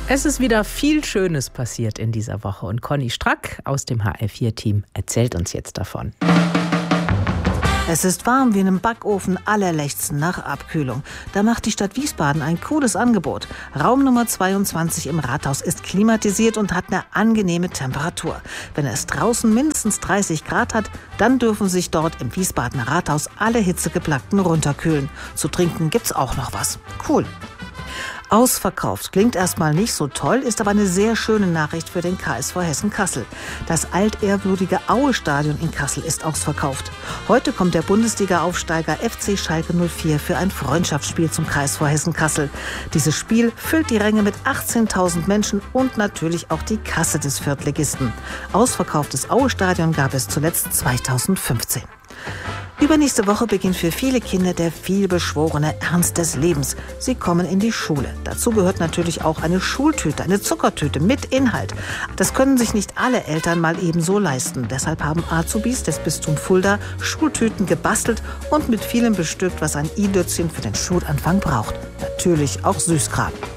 Es ist wieder viel Schönes passiert in dieser Woche und Conny Strack aus dem HR4-Team erzählt uns jetzt davon. Es ist warm wie in einem Backofen, alle lechzen nach Abkühlung. Da macht die Stadt Wiesbaden ein cooles Angebot. Raum Nummer 22 im Rathaus ist klimatisiert und hat eine angenehme Temperatur. Wenn es draußen mindestens 30 Grad hat, dann dürfen sich dort im Wiesbadener Rathaus alle Hitzegeplagten runterkühlen. Zu trinken gibt's auch noch was. Cool. Ausverkauft klingt erstmal nicht so toll, ist aber eine sehr schöne Nachricht für den KSV Hessen-Kassel. Das altehrwürdige Aue-Stadion in Kassel ist ausverkauft. Heute kommt der Bundesliga-Aufsteiger FC Schalke 04 für ein Freundschaftsspiel zum KSV Hessen-Kassel. Dieses Spiel füllt die Ränge mit 18.000 Menschen und natürlich auch die Kasse des Viertligisten. Ausverkauftes Aue-Stadion gab es zuletzt 2015. Übernächste Woche beginnt für viele Kinder der vielbeschworene Ernst des Lebens. Sie kommen in die Schule. Dazu gehört natürlich auch eine Schultüte, eine Zuckertüte mit Inhalt. Das können sich nicht alle Eltern mal eben so leisten. Deshalb haben Azubis des Bistums Fulda Schultüten gebastelt und mit vielem bestückt, was ein i-Dötzchen für den Schulanfang braucht. Natürlich auch Süßkram.